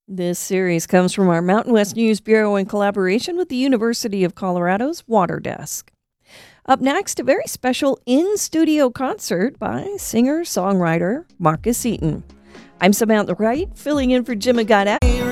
This series comes from our Mountain West News Bureau in collaboration with the University of Colorado's Water Desk. Up next, a very special in-studio concert by singer-songwriter Marcus Eaton. I'm Samantha Wright, filling in for Jim Agata.